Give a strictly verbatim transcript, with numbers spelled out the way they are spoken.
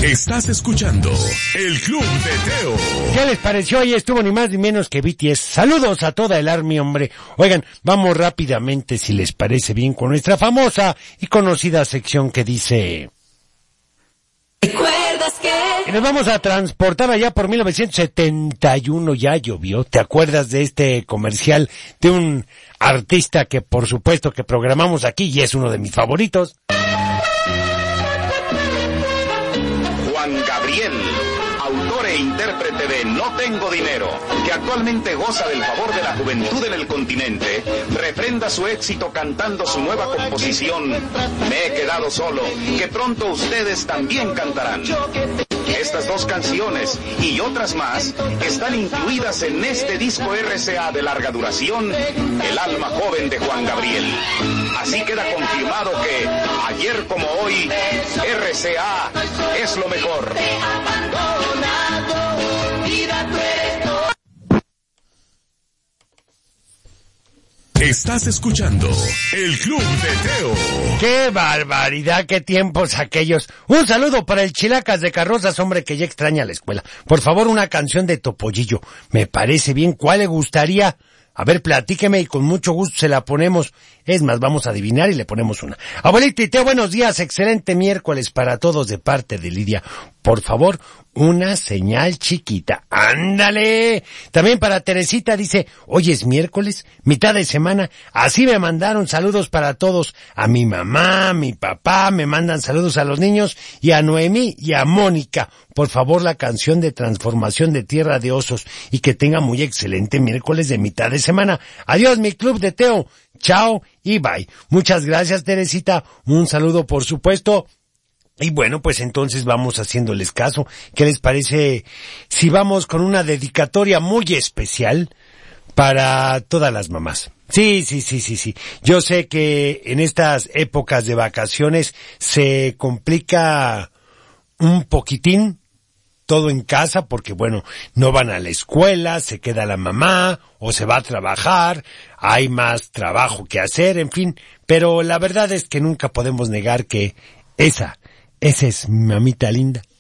Estás escuchando el Club de Teo. ¿Qué les pareció? Ahí estuvo ni más ni menos que B T S. Saludos a toda el Army, hombre. Oigan, vamos rápidamente, si les parece bien, con nuestra famosa y conocida sección que dice... ¿Recuerdas que? Y nos vamos a transportar allá por mil novecientos setenta y uno, ya llovió. ¿Te acuerdas de este comercial de un artista que por supuesto que programamos aquí y es uno de mis favoritos? Juan Gabriel, autor e intérprete de No Tengo Dinero, que actualmente goza del favor de la juventud en el continente, refrenda su éxito cantando su nueva composición, Me he quedado solo, que pronto ustedes también cantarán. Estas dos canciones y otras más están incluidas en este disco R C A de larga duración, El alma joven de Juan Gabriel. Así queda confirmado que, ayer como hoy, R C A es lo mejor. Estás escuchando el Club de Teo. ¡Qué barbaridad! ¡Qué tiempos aquellos! Un saludo para el Chilacas de Carrozas, hombre que ya extraña la escuela. Por favor, una canción de Topollillo. Me parece bien. ¿Cuál le gustaría? A ver, platíqueme y con mucho gusto se la ponemos. Es más, vamos a adivinar y le ponemos una. Abuelita y Teo, buenos días. Excelente miércoles para todos de parte de Lidia. Por favor, una señal chiquita. ¡Ándale! También para Teresita dice, hoy es miércoles, mitad de semana. Así me mandaron saludos para todos. A mi mamá, a mi papá, me mandan saludos a los niños y a Noemí y a Mónica. Por favor, la canción de Transformación de Tierra de Osos y que tenga muy excelente miércoles de mitad de semana. Adiós, mi Club de Teo. Chao y bye. Muchas gracias, Teresita. Un saludo, por supuesto. Y bueno, pues entonces vamos haciéndoles caso. ¿Qué les parece si vamos con una dedicatoria muy especial para todas las mamás? Sí, sí, sí, sí, sí. Yo sé que en estas épocas de vacaciones se complica un poquitín todo en casa porque, bueno, no van a la escuela, se queda la mamá o se va a trabajar, hay más trabajo que hacer, en fin. Pero la verdad es que nunca podemos negar que esa, esa es mi mamita linda.